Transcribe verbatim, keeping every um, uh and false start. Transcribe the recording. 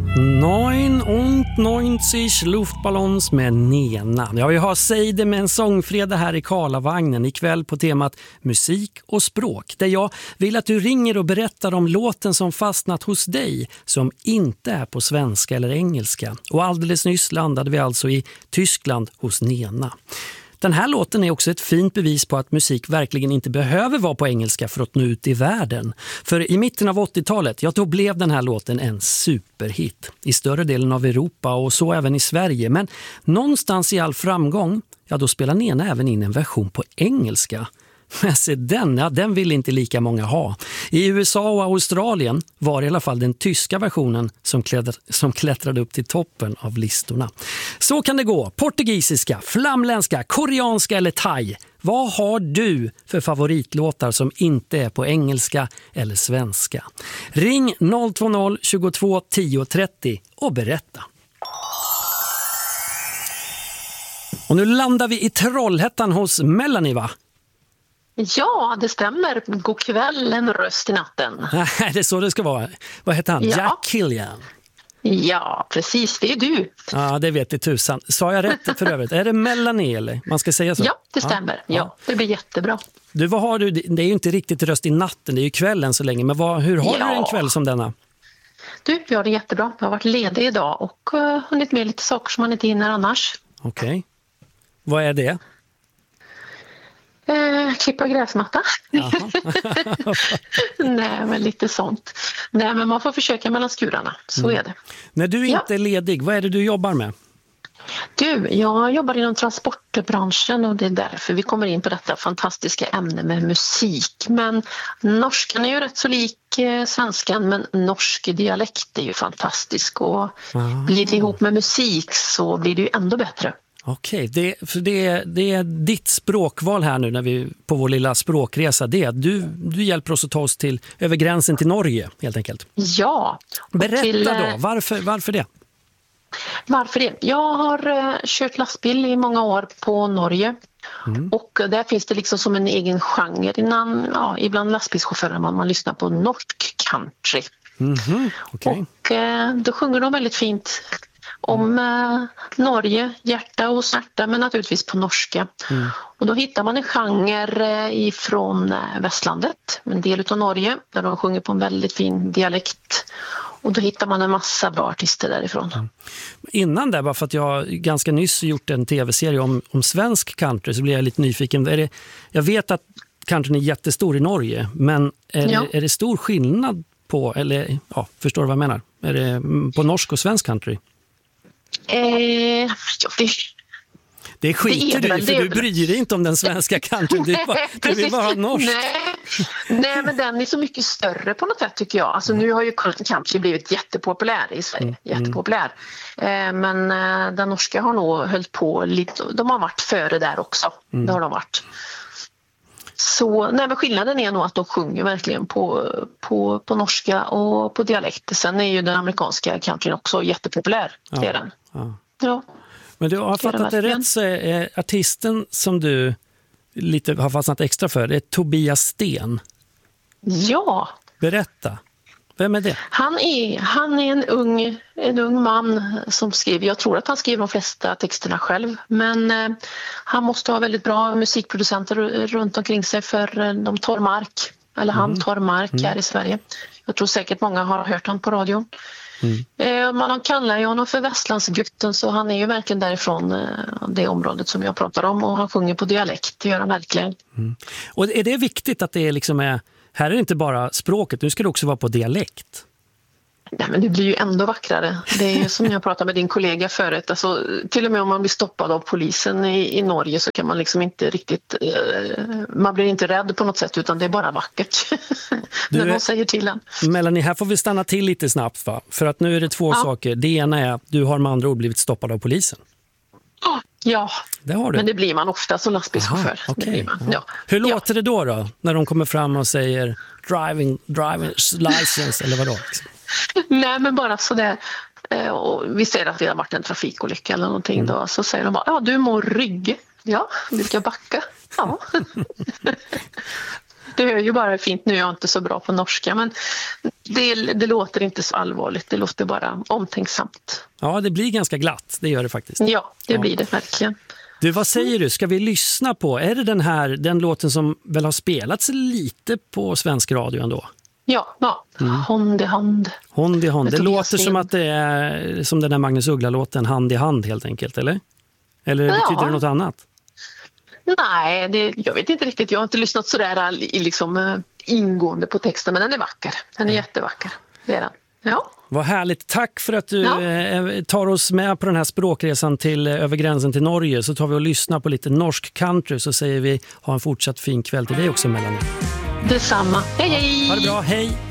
neunundneunzig Luftballons med Nena. Ja, vi har Seide med en sångfredag här i Karlavagnen ikväll på temat musik och språk. Där jag vill att du ringer och berättar om låten som fastnat hos dig som inte är på svenska eller engelska. Och alldeles nyss landade vi alltså i Tyskland hos Nena. Den här låten är också ett fint bevis på att musik verkligen inte behöver vara på engelska för att nå ut i världen. För i mitten av åttiotalet, ja då blev den här låten en superhit i större delen av Europa och så även i Sverige. Men någonstans i all framgång, ja då spelar Nena även in en version på engelska. Men se den, ja, den vill inte lika många ha. I U S A och Australien var i alla fall den tyska versionen som klättrade, som klättrade upp till toppen av listorna. Så kan det gå. Portugisiska, flamländska, koreanska eller thai. Vad har du för favoritlåtar som inte är på engelska eller svenska? Ring noll två noll tjugotvå tio trettio och berätta. Och nu landar vi i Trollhättan hos Melanie, va? Ja, det stämmer. God kväll, en röst i natten. Nej, det är så det ska vara. Vad heter han? Ja. Jack Killian. Ja, precis. Det är du. Ja, det vet jag tusan. Sa jag rätt för övrigt? Är det Melanie eller? Man ska säga så? Ja, det stämmer. Ja, ja, det blir jättebra. Du, vad har du? Det är ju inte riktigt röst i natten. Det är ju kvällen så länge. Men vad, hur har ja. du en kväll som denna? Du, jag har det jättebra. Jag har varit ledig idag och uh, hunnit med lite saker som man inte hinner annars. Okej. Okay. Vad är det? Eh, klippa gräsmatta. Nej, men lite sånt. Nej, men man får försöka mellan skurarna. Så mm. är det. När du inte ja. är ledig, vad är det du jobbar med? Du, jag jobbar inom transportbranschen och det är därför vi kommer in på detta fantastiska ämne med musik. Men norskan är ju rätt så lik eh, svenskan, men norsk dialekt är ju fantastisk och ah. blir det ihop med musik så blir det ju ändå bättre. Okej, det, för det, det är ditt språkval här nu när vi på vår lilla språkresa. Det är du, du hjälper oss att ta oss till, över gränsen till Norge helt enkelt. Ja. Berätta till, då, varför, varför det? Varför det? Jag har uh, kört lastbil i många år på Norge. Mm. Och där finns det liksom som en egen genre innan, ja, ibland lastbilschaufförer man, man lyssnar på norsk country. Mm-hmm. Okay. Och uh, då sjunger de väldigt fint om eh, Norge, hjärta och smärta, men naturligtvis på norska. Mm. Och då hittar man en genre eh, ifrån eh, västlandet, en del av Norge, där de sjunger på en väldigt fin dialekt. Och då hittar man en massa bra artister därifrån. Mm. Innan där, bara för att jag ganska nyss gjort en tv-serie om, om svensk country, så blir jag lite nyfiken. Är det, jag vet att countryn är jättestor i Norge, men är, ja. det, är det stor skillnad på, eller ja, förstår du vad jag menar? Är det på norsk och svensk country? Eh, ja, det, det skiter det du i, för du bryr dig inte om den svenska countryn. Du, du vill bara ha norsk. Nej. Nej, men den är så mycket större på något sätt tycker jag. Alltså, nu har ju country blivit jättepopulär i Sverige. Mm. Jättepopulär. Eh, men eh, den norska har nog hållit på lite. De har varit före där också. Mm. Det har de varit. Så nej, men skillnaden är nog att de sjunger verkligen på, på, på norska och på dialekt. Sen är ju den amerikanska countryn också jättepopulär. Ja, det är den. Ja. Ja. Men du har fattat det rätt, så är artisten som du lite har fastnat extra för, det är Tobias Sten. Ja. Berätta. Vem är det? Han är, han är en, ung, en ung man som skriver, jag tror att han skriver de flesta texterna själv, men eh, han måste ha väldigt bra musikproducenter runt omkring sig för eh, de tar mark, eller han mm. tar mark mm. här i Sverige. Jag tror säkert många har hört honom på radion. Mm. Eh, man kallar ju honom för Västlandsgutten, så han är ju verkligen därifrån eh, det området som jag pratar om, och han sjunger på dialekt, det gör han verkligen. Mm. Och är det viktigt att det liksom är, här är det inte bara språket, nu ska det också vara på dialekt? Nej, men det blir ju ändå vackrare. Det är ju som jag pratade med din kollega förut. Alltså, till och med om man blir stoppad av polisen i, i Norge så kan man liksom inte riktigt... Eh, man blir inte rädd på något sätt, utan det är bara vackert. När de säger till en. Melanie, här får vi stanna till lite snabbt, va? För att nu är det två ja. saker. Det ena är att du har med andra ord blivit stoppad av polisen. Ja, det har du. Men det blir man ofta som lastbilschaufför. Aha, okay. Ja. Hur låter ja. det då då? När de kommer fram och säger driving, driving license eller vadå? Nej, men bara sådär. Och vi säger att det har varit en trafikolycka eller någonting. Mm. Då, så säger de bara, ja du mår rygg. Ja, vi ska backa. Ja. det är ju bara fint. Nu är jag inte så bra på norska, men det, det låter inte så allvarligt. Det låter bara omtänksamt. Ja, det blir ganska glatt. Det gör det faktiskt. Ja, det ja. blir det verkligen. Du, vad säger du? Ska vi lyssna på? Är det den här, den låten som väl har spelats lite på svensk radio ändå? Ja, ja. Mm. Hand i hand. Hand i hand. Det låter som att det är som den här Magnus Uggla-låten Hand i hand helt enkelt, eller? Eller ja. Betyder det något annat? Nej, det, jag vet inte riktigt. Jag har inte lyssnat så där liksom, ingående på texten, men den är vacker. Den är jättevacker. Det är den. Ja. Vad härligt. Tack för att du ja. tar oss med på den här språkresan till över gränsen till Norge. Så tar vi och lyssnar på lite norsk country, så säger vi ha en fortsatt fin kväll till dig också, Melanie. Detsamma. Hej, hej! Ha det bra. Hej!